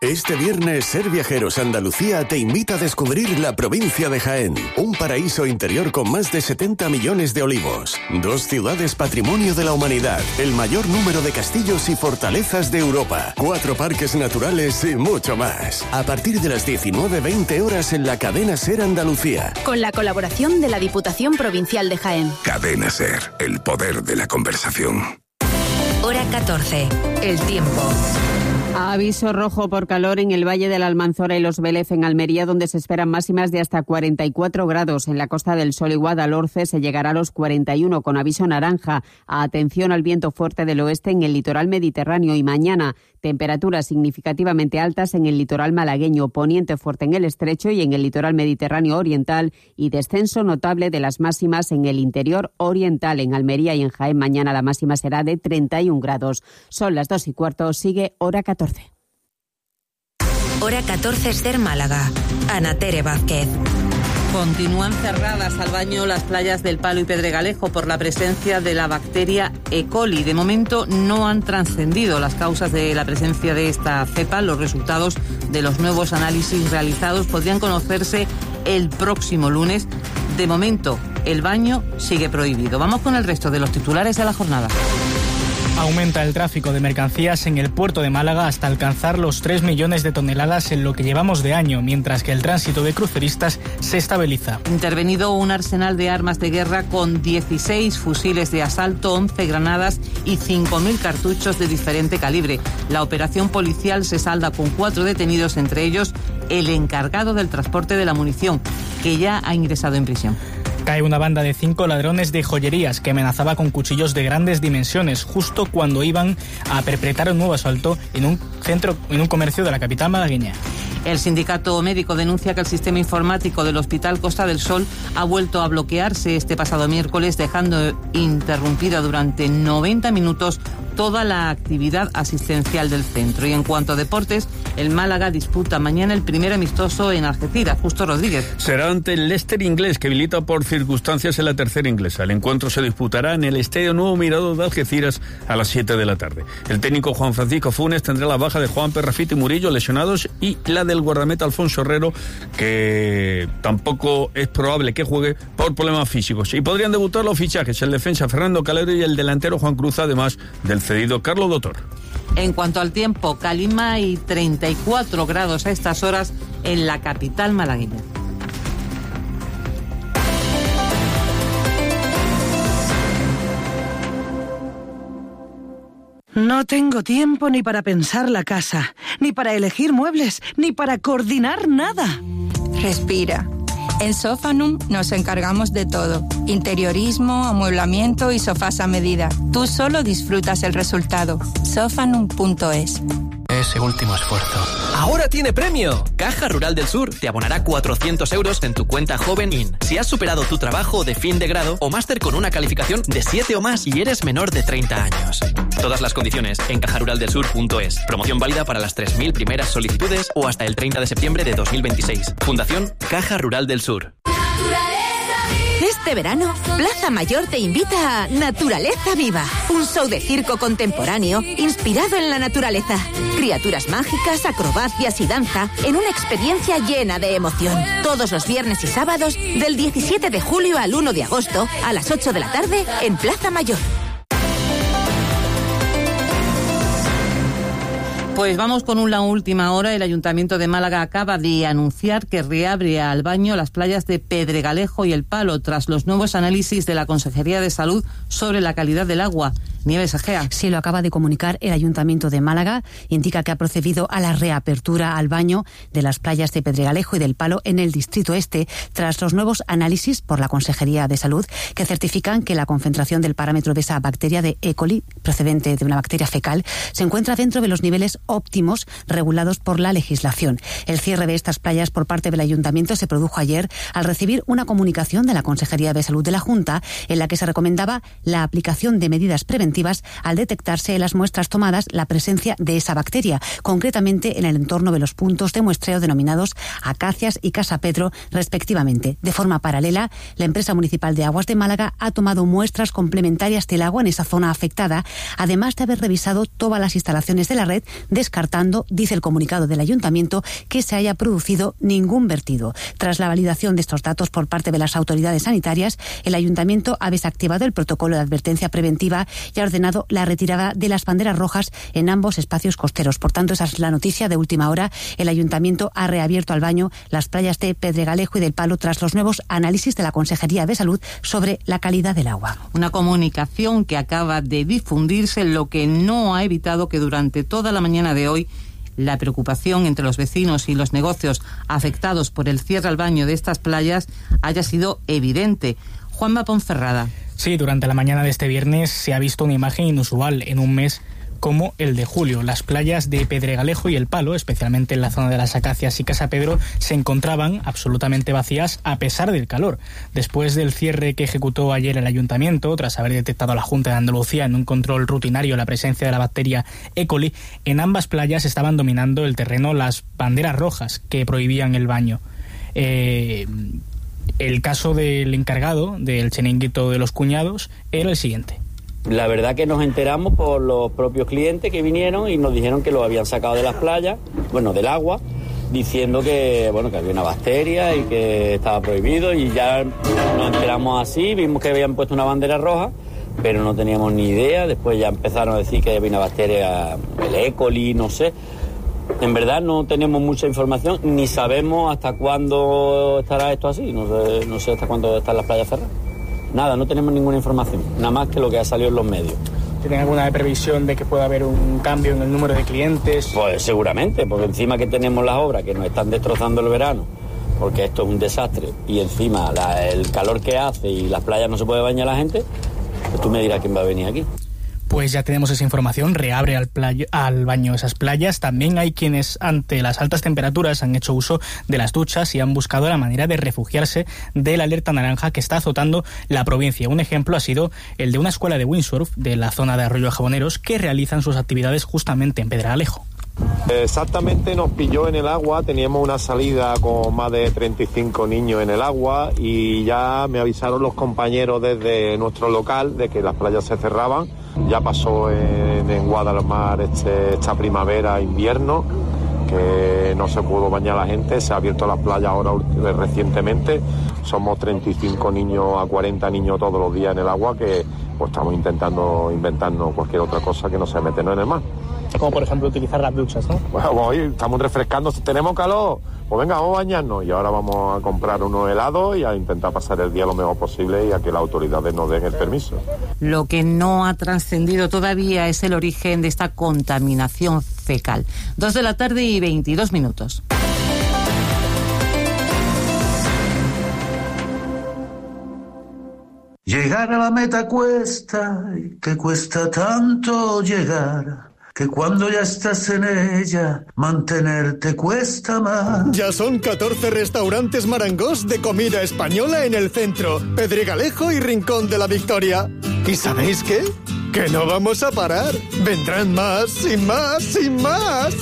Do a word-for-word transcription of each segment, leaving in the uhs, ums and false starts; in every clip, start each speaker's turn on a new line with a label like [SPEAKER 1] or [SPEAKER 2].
[SPEAKER 1] Este viernes, Ser Viajeros Andalucía te invita a descubrir la provincia de Jaén, un paraíso interior con más de setenta millones de olivos, dos ciudades patrimonio de la humanidad, el mayor número de castillos y fortalezas de Europa, cuatro parques naturales y mucho más. A partir de las diecinueve veinte horas en la cadena Ser Andalucía.
[SPEAKER 2] Con la colaboración de la Diputación Provincial de Jaén.
[SPEAKER 3] Cadena Ser, el poder de la conversación.
[SPEAKER 4] Hora catorce, el tiempo.
[SPEAKER 5] Aviso rojo por calor en el Valle de la Almanzora y Los Vélez en Almería, donde se esperan máximas de hasta cuarenta y cuatro grados. En la Costa del Sol y Guadalhorce se llegará a los cuarenta y uno, con aviso naranja. Atención al viento fuerte del oeste en el litoral mediterráneo. Y mañana, temperaturas significativamente altas en el litoral malagueño, poniente fuerte en el estrecho y en el litoral mediterráneo oriental, y descenso notable de las máximas en el interior oriental. En Almería y en Jaén mañana la máxima será de treinta y un grados. Son las dos y cuarto, sigue Hora catorce.
[SPEAKER 4] Hora catorce, Ser Málaga. Ana Tere Vázquez.
[SPEAKER 6] Continúan cerradas al baño las playas del Palo y Pedregalejo por la presencia de la bacteria E. coli. De momento no han trascendido las causas de la presencia de esta cepa. Los resultados de los nuevos análisis realizados podrían conocerse el próximo lunes. De momento, el baño sigue prohibido. Vamos con el resto de los titulares de la jornada.
[SPEAKER 7] Aumenta el tráfico de mercancías en el puerto de Málaga hasta alcanzar los tres millones de toneladas en lo que llevamos de año, mientras que el tránsito de cruceristas se estabiliza.
[SPEAKER 6] Intervenido un arsenal de armas de guerra con dieciséis fusiles de asalto, once granadas y cinco mil cartuchos de diferente calibre. La operación policial se salda con cuatro detenidos, entre ellos el encargado del transporte de la munición, que ya ha ingresado en prisión.
[SPEAKER 7] Cae una banda de cinco ladrones de joyerías que amenazaba con cuchillos de grandes dimensiones justo cuando iban a perpetrar un nuevo asalto en un centro, en un comercio de la capital malagueña.
[SPEAKER 6] El sindicato médico denuncia que el sistema informático del Hospital Costa del Sol ha vuelto a bloquearse este pasado miércoles, dejando interrumpida durante noventa minutos toda la actividad asistencial del centro. Y en cuanto a deportes, el Málaga disputa mañana el primer amistoso en Algeciras. Justo Rodríguez.
[SPEAKER 8] Será ante el Leicester inglés, que milita por circunstancias en la tercera inglesa. El encuentro se disputará en el Estadio Nuevo Mirador de Algeciras a las siete de la tarde. El técnico Juan Francisco Funes tendrá la baja de Juan Perrafita y Murillo, lesionados, y la del guardameta Alfonso Herrero, que tampoco es probable que juegue por problemas físicos. Y podrían debutar los fichajes, el defensa Fernando Calero y el delantero Juan Cruz, además del cedido Carlos Dotor.
[SPEAKER 6] En cuanto al tiempo, calima y treinta y cuatro grados a estas horas en la capital malagueña.
[SPEAKER 9] No tengo tiempo ni para pensar la casa, ni para elegir muebles, ni para coordinar nada.
[SPEAKER 10] Respira. En Sofanum nos encargamos de todo. Interiorismo, amueblamiento y sofás a medida. Tú solo disfrutas el resultado. Sofanum punto es.
[SPEAKER 11] Ese último esfuerzo. ¡Ahora tiene premio! Caja Rural del Sur te abonará cuatrocientos euros en tu cuenta Joven In. Si has superado tu trabajo de fin de grado o máster con una calificación de siete o más y eres menor de treinta años. Todas las condiciones en caja rural del sur punto es. Promoción válida para las tres mil primeras solicitudes o hasta el treinta de septiembre de dos mil veintiséis. Fundación Caja Rural del Sur.
[SPEAKER 4] Este verano, Plaza Mayor te invita a Naturaleza Viva, un show de circo contemporáneo inspirado en la naturaleza. Criaturas mágicas, acrobacias y danza en una experiencia llena de emoción. Todos los viernes y sábados, del diecisiete de julio al uno de agosto, a las ocho de la tarde, en Plaza Mayor.
[SPEAKER 6] Pues vamos con una última hora. El Ayuntamiento de Málaga acaba de anunciar que reabre al baño las playas de Pedregalejo y El Palo tras los nuevos análisis de la Consejería de Salud sobre la calidad del agua. Nieves Agea.
[SPEAKER 12] Sí, lo acaba de comunicar el Ayuntamiento de Málaga. Indica que ha procedido a la reapertura al baño de las playas de Pedregalejo y del Palo en el Distrito Este tras los nuevos análisis por la Consejería de Salud que certifican que la concentración del parámetro de esa bacteria de E. coli, procedente de una bacteria fecal, se encuentra dentro de los niveles óptimos regulados por la legislación. El cierre de estas playas por parte del Ayuntamiento se produjo ayer al recibir una comunicación de la Consejería de Salud de la Junta en la que se recomendaba la aplicación de medidas preventivas al detectarse en las muestras tomadas la presencia de esa bacteria, concretamente en el entorno de los puntos de muestreo denominados Acacias y Casa Pedro, respectivamente. De forma paralela, la empresa municipal de Aguas de Málaga ha tomado muestras complementarias del agua en esa zona afectada, además de haber revisado todas las instalaciones de la red de descartando, dice el comunicado del ayuntamiento, que se haya producido ningún vertido. Tras la validación de estos datos por parte de las autoridades sanitarias, el ayuntamiento ha desactivado el protocolo de advertencia preventiva y ha ordenado la retirada de las banderas rojas en ambos espacios costeros. Por tanto, esa es la noticia de última hora. El ayuntamiento ha reabierto al baño las playas de Pedregalejo y del Palo tras los nuevos análisis de la Consejería de Salud sobre la calidad del agua.
[SPEAKER 6] Una comunicación que acaba de difundirse, lo que no ha evitado que durante toda la mañana de hoy la preocupación entre los vecinos y los negocios afectados por el cierre al baño de estas playas haya sido evidente. Juanma Ponferrada.
[SPEAKER 7] Sí, durante la mañana de este viernes se ha visto una imagen inusual en un mes como el de julio. Las playas de Pedregalejo y El Palo, especialmente en la zona de las Acacias y Casa Pedro, se encontraban absolutamente vacías a pesar del calor. Después del cierre que ejecutó ayer el ayuntamiento, tras haber detectado la Junta de Andalucía en un control rutinario la presencia de la bacteria E. coli, en ambas playas estaban dominando el terreno las banderas rojas que prohibían el baño. Eh, el caso del encargado del chiringuito de los cuñados era el siguiente.
[SPEAKER 13] La verdad que nos enteramos por los propios clientes que vinieron y nos dijeron que lo habían sacado de las playas, bueno, del agua, diciendo que, bueno, que había una bacteria y que estaba prohibido, y ya nos enteramos así, vimos que habían puesto una bandera roja, pero no teníamos ni idea. Después ya empezaron a decir que había una bacteria, el E. coli, no sé. En verdad no tenemos mucha información, ni sabemos hasta cuándo estará esto así, no sé, no sé hasta cuándo están las playas cerradas. Nada, no tenemos ninguna información, nada más que lo que ha salido en los medios.
[SPEAKER 7] ¿Tienen alguna previsión de que pueda haber un cambio en el número de clientes?
[SPEAKER 13] Pues seguramente, porque encima que tenemos las obras que nos están destrozando el verano, porque esto es un desastre, y encima la, el calor que hace y las playas no se puede bañar la gente, pues tú me dirás quién va a venir aquí.
[SPEAKER 7] Pues ya tenemos esa información, reabre al, playa, al baño esas playas. También hay quienes ante las altas temperaturas han hecho uso de las duchas y han buscado la manera de refugiarse de la alerta naranja que está azotando la provincia. Un ejemplo ha sido el de una escuela de windsurf de la zona de Arroyo de Jaboneros que realizan sus actividades justamente en Pedregalejo.
[SPEAKER 14] Exactamente, nos pilló en el agua, teníamos una salida con más de treinta y cinco niños en el agua y ya me avisaron los compañeros desde nuestro local de que las playas se cerraban. Ya pasó en, en Guadalmar este, esta primavera, invierno, que no se pudo bañar la gente, se ha abierto las playas ahora recientemente. Somos treinta y cinco niños a cuarenta niños todos los días en el agua, que pues estamos intentando inventarnos cualquier otra cosa que no sea meternos en el mar.
[SPEAKER 7] Como por ejemplo utilizar las duchas, ¿no?
[SPEAKER 14] Bueno, hoy estamos refrescando, tenemos calor, pues venga, vamos a bañarnos. Y ahora vamos a comprar unos helados y a intentar pasar el día lo mejor posible y a que las autoridades nos den el permiso.
[SPEAKER 6] Lo que no ha trascendido todavía es el origen de esta contaminación fecal. Dos de la tarde y veintidós minutos.
[SPEAKER 15] Llegar a la meta cuesta, que cuesta tanto llegar, que cuando ya estás en ella, mantenerte cuesta más.
[SPEAKER 16] Ya son catorce restaurantes Marangos de comida española en el centro, Pedregalejo y Rincón de la Victoria. ¿Y sabéis qué? ¡Que no vamos a parar! ¡Vendrán más y más y más!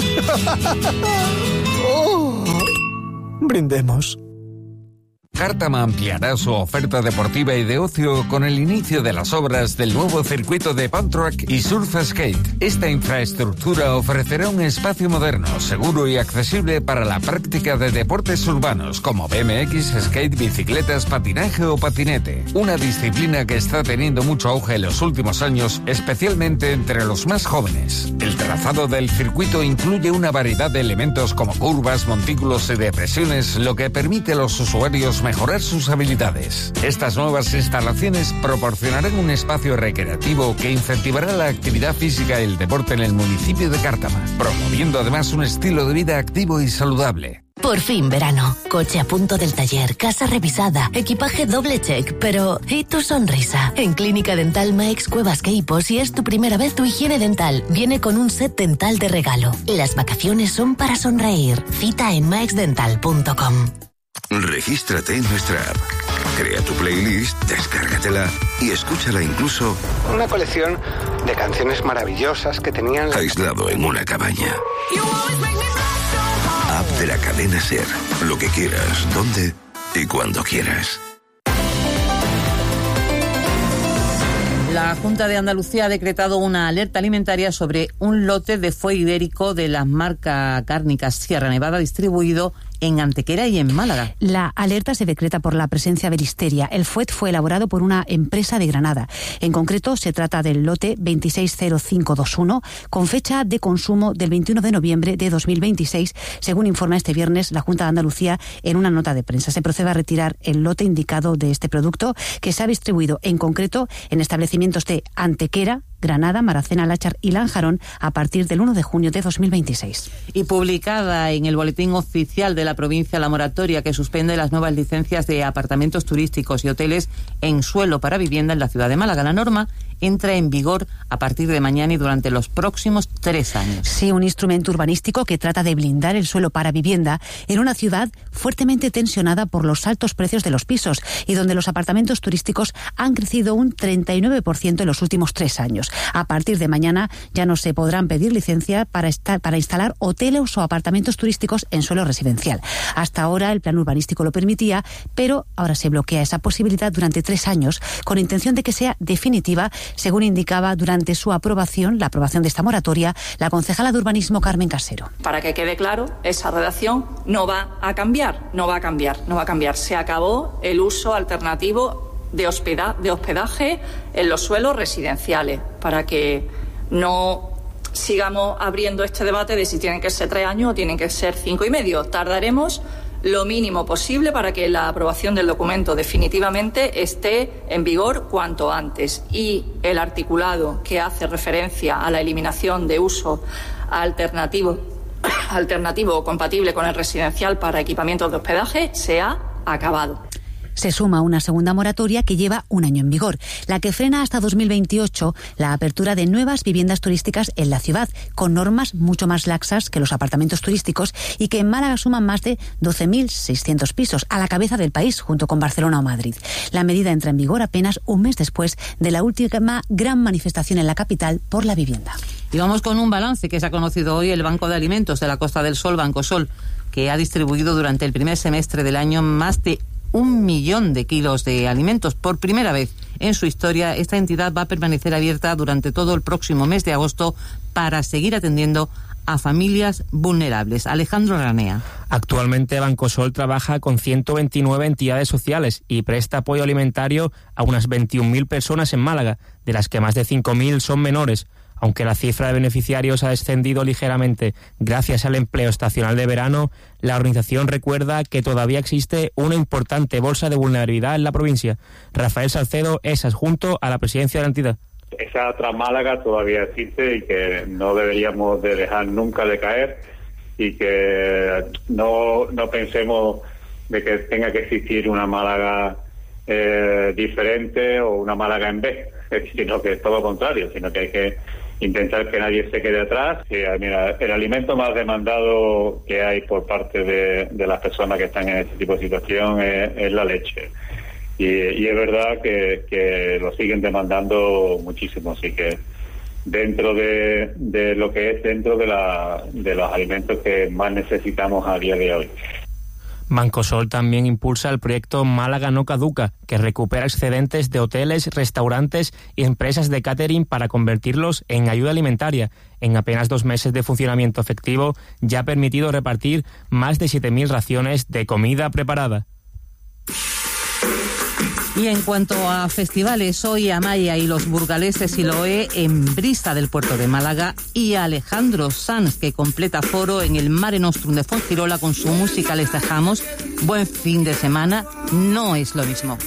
[SPEAKER 16] ¡Oh! Brindemos.
[SPEAKER 17] Cártama ampliará su oferta deportiva y de ocio con el inicio de las obras del nuevo circuito de Pump Track y Surf Skate. Esta infraestructura ofrecerá un espacio moderno, seguro y accesible para la práctica de deportes urbanos como B M X, skate, bicicletas, patinaje o patinete. Una disciplina que está teniendo mucho auge en los últimos años, especialmente entre los más jóvenes. El trazado del circuito incluye una variedad de elementos como curvas, montículos y depresiones, lo que permite a los usuarios mejorar sus habilidades. Estas nuevas instalaciones proporcionarán un espacio recreativo que incentivará la actividad física y el deporte en el municipio de Cártama, promoviendo además un estilo de vida activo y saludable.
[SPEAKER 18] Por fin verano. Coche a punto del taller, casa revisada, equipaje doble check, pero ¿y tu sonrisa? En Clínica Dental Maix Cuevas Queipo, si es tu primera vez, tu higiene dental viene con un set dental de regalo. Las vacaciones son para sonreír. Cita en maix dental punto com.
[SPEAKER 3] Regístrate en nuestra app. Crea tu playlist, descárgatela y escúchala incluso.
[SPEAKER 19] Una colección de canciones maravillosas que tenían...
[SPEAKER 3] aislado en una cabaña. App de la cadena SER. Lo que quieras, donde y cuando quieras.
[SPEAKER 6] La Junta de Andalucía ha decretado una alerta alimentaria sobre un lote de fuet ibérico de la marca cárnica Sierra Nevada distribuido en Antequera y en Málaga.
[SPEAKER 12] La alerta se decreta por la presencia de listeria. El fuet fue elaborado por una empresa de Granada. En concreto, se trata del lote veintiséis cero cinco dos uno, con fecha de consumo del veintiuno de noviembre de dos mil veintiséis, según informa este viernes la Junta de Andalucía en una nota de prensa. Se procede a retirar el lote indicado de este producto, que se ha distribuido en concreto en establecimientos de Antequera, Granada, Maracena, Láchar y Lanjarón a partir del uno de junio de dos mil veintiséis.
[SPEAKER 6] Y publicada en el Boletín Oficial de la provincia la moratoria que suspende las nuevas licencias de apartamentos turísticos y hoteles en suelo para vivienda en la ciudad de Málaga. La norma entra en vigor a partir de mañana y durante los próximos tres años.
[SPEAKER 12] Sí, un instrumento urbanístico que trata de blindar el suelo para vivienda en una ciudad fuertemente tensionada por los altos precios de los pisos y donde los apartamentos turísticos han crecido un treinta y nueve por ciento en los últimos tres años. A partir de mañana ya no se podrán pedir licencia para, estar, para instalar hoteles o apartamentos turísticos en suelo residencial. Hasta ahora el plan urbanístico lo permitía, pero ahora se bloquea esa posibilidad durante tres años con intención de que sea definitiva, según indicaba durante su aprobación, la aprobación de esta moratoria, la concejala de urbanismo Carmen Casero.
[SPEAKER 20] Para que quede claro, esa redacción no va a cambiar, no va a cambiar, no va a cambiar. Se acabó el uso alternativo de, hospeda- de hospedaje en los suelos residenciales, para que no sigamos abriendo este debate de si tienen que ser tres años o tienen que ser cinco y medio. Tardaremos lo mínimo posible para que la aprobación del documento definitivamente esté en vigor cuanto antes. Y el articulado que hace referencia a la eliminación de uso alternativo, alternativo o compatible con el residencial para equipamientos de hospedaje se ha acabado.
[SPEAKER 12] Se suma una segunda moratoria que lleva un año en vigor, la que frena hasta dos mil veintiocho la apertura de nuevas viviendas turísticas en la ciudad, con normas mucho más laxas que los apartamentos turísticos y que en Málaga suman más de doce mil seiscientos pisos, a la cabeza del país, junto con Barcelona o Madrid. La medida entra en vigor apenas un mes después de la última gran manifestación en la capital por la vivienda.
[SPEAKER 6] Y vamos con un balance que se ha conocido hoy el Banco de Alimentos de la Costa del Sol, Bancosol, que ha distribuido durante el primer semestre del año más de un millón de kilos de alimentos. Por primera vez en su historia, esta entidad va a permanecer abierta durante todo el próximo mes de agosto para seguir atendiendo a familias vulnerables. Alejandro Ranea.
[SPEAKER 21] Actualmente Bancosol trabaja con ciento veintinueve entidades sociales y presta apoyo alimentario a unas veintiún mil personas en Málaga, de las que más de cinco mil son menores. Aunque la cifra de beneficiarios ha descendido ligeramente gracias al empleo estacional de verano, la organización recuerda que todavía existe una importante bolsa de vulnerabilidad en la provincia. Rafael Salcedo es adjunto a la presidencia de la entidad.
[SPEAKER 22] Esa otra Málaga todavía existe y que no deberíamos de dejar nunca de caer y que no, no pensemos de que tenga que existir una Málaga eh, diferente o una Málaga en B, sino que es todo lo contrario, sino que hay que intentar que nadie se quede atrás. Sí, mira, el alimento más demandado que hay por parte de, de las personas que están en este tipo de situación es, es la leche. Y, y es verdad que, que lo siguen demandando muchísimo, así que dentro de, de lo que es dentro de, la, de los alimentos que más necesitamos a día de hoy.
[SPEAKER 21] Bancosol también impulsa el proyecto Málaga no caduca, que recupera excedentes de hoteles, restaurantes y empresas de catering para convertirlos en ayuda alimentaria. En apenas dos meses de funcionamiento efectivo ya ha permitido repartir más de siete mil raciones de comida preparada.
[SPEAKER 6] Y en cuanto a festivales, hoy Amaya y los burgaleses Siloé en Brisa del puerto de Málaga y Alejandro Sanz, que completa foro en el Mare Nostrum de Fuengirola con su música Les Dejamos. Buen fin de semana, no es lo mismo.